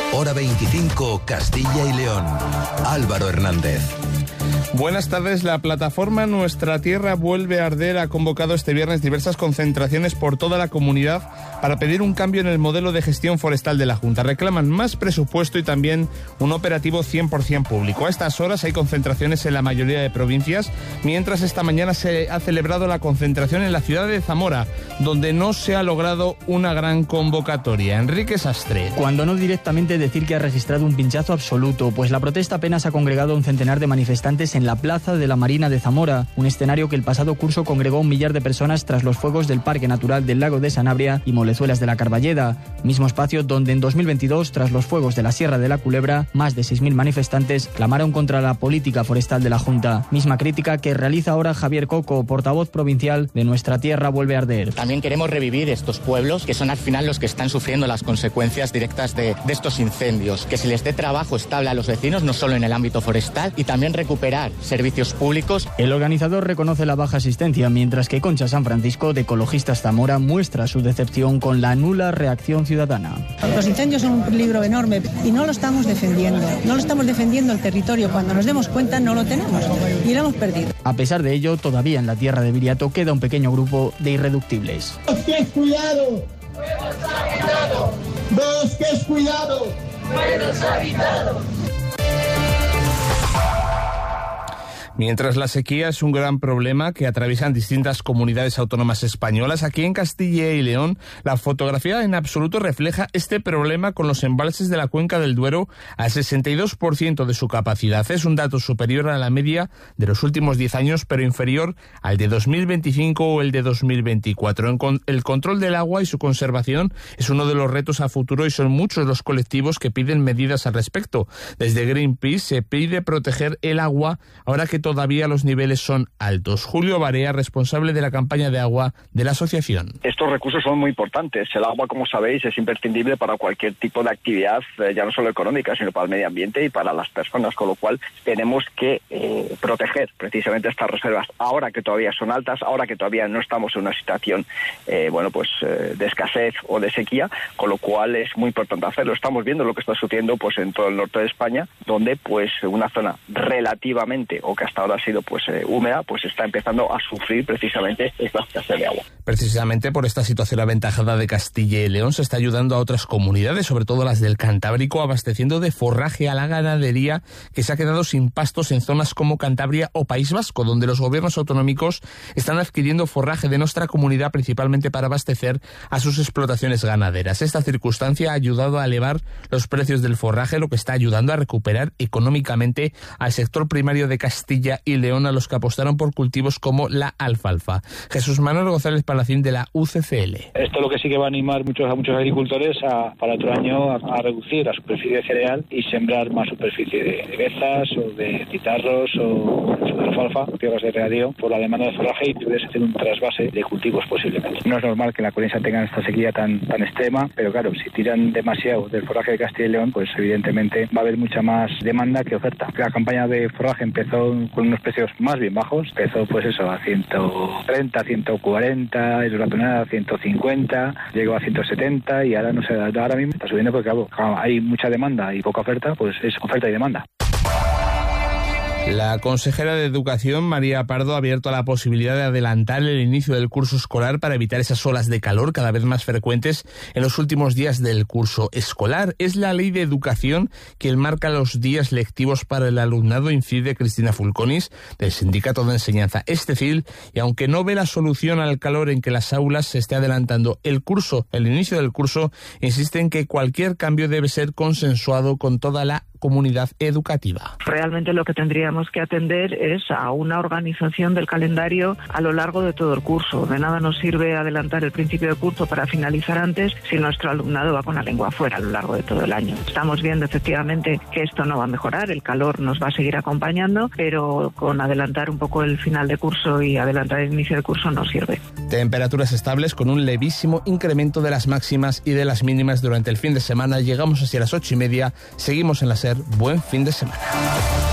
Hora 25, Castilla y León. Álvaro Hernández. Buenas tardes. La plataforma Nuestra Tierra vuelve a arder ha convocado este viernes diversas concentraciones por toda la comunidad para pedir un cambio en el modelo de gestión forestal de la Junta. Reclaman más presupuesto y también un operativo 100% público. A estas horas hay concentraciones en la mayoría de provincias, mientras esta mañana se ha celebrado la concentración en la ciudad de Zamora, donde no se ha logrado una gran convocatoria. Enrique Sastre. Cuando no directamente decir que ha registrado un pinchazo absoluto, pues la protesta apenas ha congregado a un centenar de manifestantes en la plaza de la Marina de Zamora, un escenario que el pasado curso congregó a 1 millar de personas tras los fuegos del Parque Natural del Lago de Sanabria y Molezuelas de la Carballeda, mismo espacio donde en 2022, tras los fuegos de la Sierra de la Culebra, más de 6.000 manifestantes clamaron contra la política forestal de la Junta. Misma crítica que realiza ahora Javier Coco, portavoz provincial de Nuestra Tierra vuelve a arder. También queremos revivir estos pueblos que son al final los que están sufriendo las consecuencias directas de estos incendios, que se les dé trabajo estable a los vecinos, no solo en el ámbito forestal, y también recuperar servicios públicos. El organizador reconoce la baja asistencia, mientras que Concha San Francisco, de Ecologistas Zamora, muestra su decepción con la nula reacción ciudadana. Los incendios son un peligro enorme y no lo estamos defendiendo. No lo estamos defendiendo el territorio. Cuando nos demos cuenta no lo tenemos y lo hemos perdido. A pesar de ello, todavía en la tierra de Viriato queda un pequeño grupo de irreductibles. ¡Bosques, cuidado! ¡Buenos habitados! ¡Bosques, cuidado! ¡Buenos habitados! Mientras la sequía es un gran problema que atraviesan distintas comunidades autónomas españolas, aquí en Castilla y León la fotografía en absoluto refleja este problema con los embalses de la cuenca del Duero al 62% de su capacidad. Es un dato superior a la media de los últimos 10 años, pero inferior al de 2025 o el de 2024. El control del agua y su conservación es uno de los retos a futuro y son muchos los colectivos que piden medidas al respecto. Desde Greenpeace se pide proteger el agua ahora que todavía los niveles son altos. Julio Barea, responsable de la campaña de agua de la asociación. Estos recursos son muy importantes. El agua, como sabéis, es imprescindible para cualquier tipo de actividad, ya no solo económica, sino para el medio ambiente y para las personas, con lo cual tenemos que proteger precisamente estas reservas ahora que todavía son altas, ahora que todavía no estamos en una situación de escasez o de sequía, con lo cual es muy importante hacerlo. Estamos viendo lo que está sucediendo pues en todo el norte de España, donde pues una zona relativamente o que hasta ahora ha sido húmeda, pues está empezando a sufrir precisamente esta escasez de agua. Precisamente por esta situación aventajada de Castilla y León se está ayudando a otras comunidades, sobre todo las del Cantábrico, abasteciendo de forraje a la ganadería que se ha quedado sin pastos en zonas como Cantabria o País Vasco, donde los gobiernos autonómicos están adquiriendo forraje de nuestra comunidad principalmente para abastecer a sus explotaciones ganaderas. Esta circunstancia ha ayudado a elevar los precios del forraje, lo que está ayudando a recuperar económicamente al sector primario de Castilla y León, a los que apostaron por cultivos como la alfalfa. Jesús Manuel González Palacín, de la UCCL. Esto lo que sí que va a animar a muchos agricultores para otro año a reducir la superficie de cereal y sembrar más superficie de bezas o de citarros o de alfalfa, tierras de regadío, por la demanda de forraje, y puedes hacer un trasvase de cultivos posiblemente. No es normal que en la Coruña tengan esta sequía tan extrema, pero claro, si tiran demasiado del forraje de Castilla y León, pues evidentemente va a haber mucha más demanda que oferta. La campaña de forraje empezó con unos precios más bien bajos, empezó a 130, 140, es la tonelada, 150, llegó a 170 y ahora no sé, ahora mismo está subiendo porque claro, hay mucha demanda y poca oferta, pues es oferta y demanda. La consejera de Educación, María Pardo, ha abierto a la posibilidad de adelantar el inicio del curso escolar para evitar esas olas de calor cada vez más frecuentes en los últimos días del curso escolar. Es la Ley de Educación que marca los días lectivos para el alumnado, incide Cristina Fulconis, del Sindicato de Enseñanza Estecil, y aunque no ve la solución al calor en que las aulas se esté adelantando el inicio del curso, insiste en que cualquier cambio debe ser consensuado con toda la comunidad educativa. Realmente lo que tendríamos que atender es a una organización del calendario a lo largo de todo el curso. De nada nos sirve adelantar el principio de curso para finalizar antes si nuestro alumnado va con la lengua afuera a lo largo de todo el año. Estamos viendo efectivamente que esto no va a mejorar, el calor nos va a seguir acompañando, pero con adelantar un poco el final de curso y adelantar el inicio de curso no sirve. Temperaturas estables con un levísimo incremento de las máximas y de las mínimas durante el fin de semana. Llegamos hacia las 8:30, seguimos en la SER. Buen fin de semana.